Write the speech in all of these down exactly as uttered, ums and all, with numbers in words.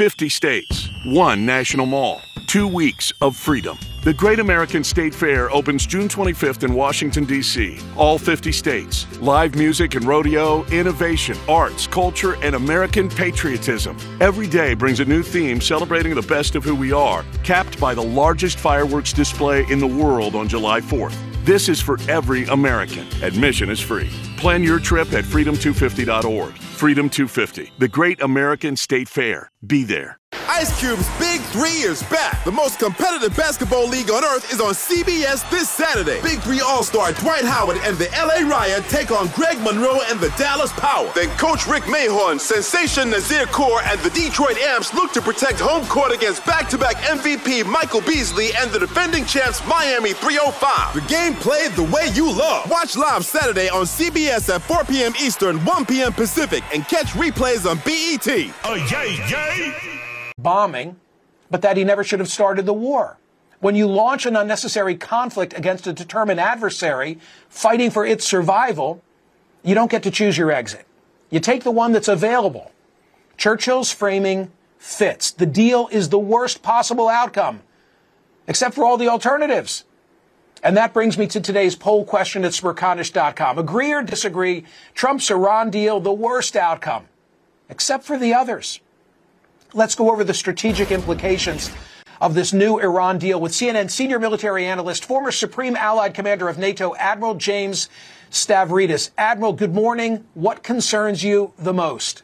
fifty states, one national mall, two weeks of freedom. The Great American State Fair opens June twenty-fifth in Washington, D C All fifty states. Live music and rodeo, innovation, arts, culture, and American patriotism. Every day brings a new theme celebrating the best of who we are, capped by the largest fireworks display in the world on July fourth. This is for every American. Admission is free. Plan your trip at freedom two fifty dot org. Freedom two fifty, the Great American State Fair. Be there. Ice Cube's Big Three is back. The most competitive basketball league on earth is on C B S this Saturday. Big Three All-Star Dwight Howard and the L A Riot take on Greg Monroe and the Dallas Power. Then Coach Rick Mahorn, Sensation Nazir Kaur, and the Detroit Amps look to protect home court against back-to-back M V P Michael Beasley and the defending champs Miami three oh five. The game played the way you love. Watch live Saturday on C B S at four p.m. Eastern, one p.m. Pacific, and catch replays on B E T. Oh, yay, yay! Bombing, but that he never should have started the war. When you launch an unnecessary conflict against a determined adversary fighting for its survival, you don't get to choose your exit. You take the one that's available. Churchill's framing fits. The deal is the worst possible outcome, except for all the alternatives. And that brings me to today's poll question at Smerconish dot com. Agree or disagree, Trump's Iran deal, the worst outcome, except for the others. Let's go over the strategic implications of this new Iran deal with C N N senior military analyst, former Supreme Allied Commander of NATO, Admiral James Stavridis. Admiral, good morning. What concerns you the most?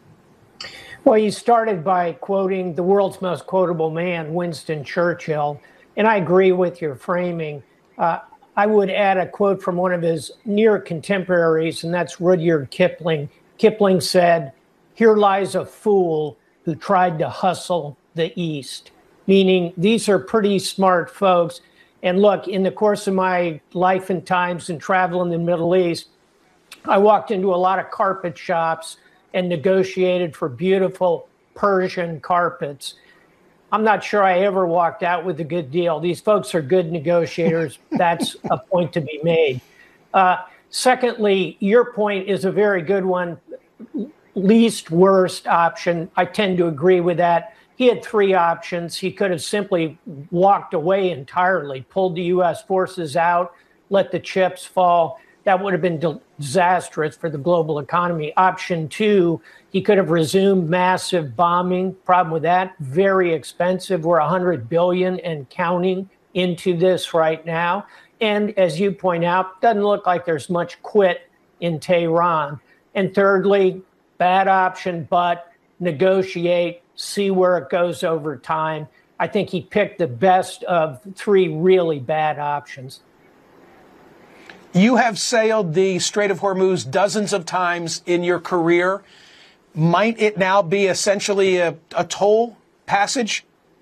Well, you started by quoting the world's most quotable man, Winston Churchill, and I agree with your framing. Uh, I would add a quote from one of his near contemporaries, and that's Rudyard Kipling. Kipling said, "Here lies a fool who tried to hustle the East," meaning these are pretty smart folks. And look, in the course of my life and times and travel in the Middle East, I walked into a lot of carpet shops and negotiated for beautiful Persian carpets. I'm not sure I ever walked out with a good deal. These folks are good negotiators. That's a point to be made. Uh, secondly, your point is a very good one. Least worst option. I tend to agree with that. He had three options. He could have simply walked away entirely, pulled the U S forces out, let the chips fall. That would have been disastrous for the global economy. Option two, he could have resumed massive bombing. Problem with that, very expensive. We're one hundred billion dollars and counting into this right now. And as you point out, doesn't look like there's much quit in Tehran. And thirdly, bad option, but negotiate, see where it goes over time. I think he picked the best of three really bad options. You have sailed the Strait of Hormuz dozens of times in your career. Might it now be essentially a, a toll passage?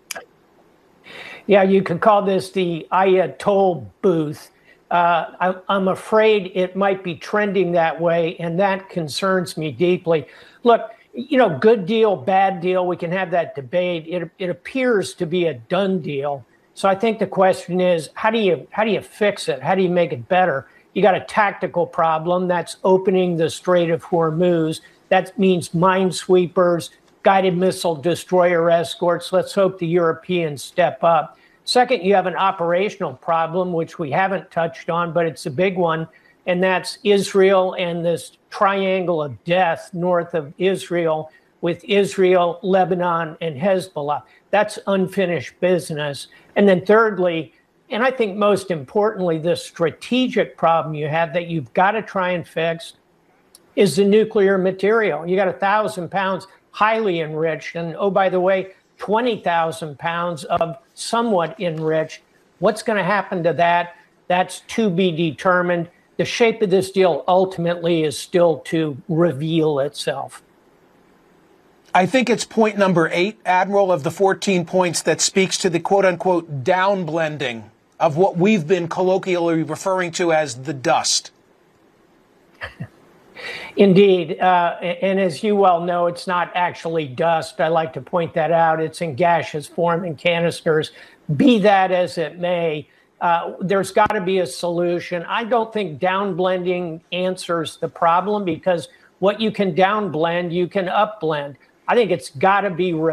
Yeah, you could call this the Ayatollah booth. Uh, I, I'm afraid it might be trending that way, and that concerns me deeply. Look, you know, good deal, bad deal, we can have that debate. It, it appears to be a done deal. So I think the question is, how do you how do you fix it? How do you make it better? You got a tactical problem. That's opening the Strait of Hormuz. That means minesweepers, guided missile destroyer escorts. Let's hope the Europeans step up. Second, you have an operational problem, which we haven't touched on, but it's a big one, and that's Israel and this triangle of death north of Israel with Israel, Lebanon, and Hezbollah. That's unfinished business. And then thirdly, and I think most importantly, the strategic problem you have that you've got to try and fix is the nuclear material. You got a thousand pounds highly enriched, and oh, by the way, twenty thousand pounds of somewhat enriched. What's going to happen to that? That's to be determined. The shape of this deal ultimately is still to reveal itself. I think it's point number eight, Admiral, of the fourteen points that speaks to the quote-unquote downblending of what we've been colloquially referring to as the dust. Indeed. Uh, and as you well know, it's not actually dust. I like to point that out. It's in gaseous form in canisters. Be that as it may, uh, there's got to be a solution. I don't think downblending answers the problem, because what you can downblend, you can upblend. I think it's got to be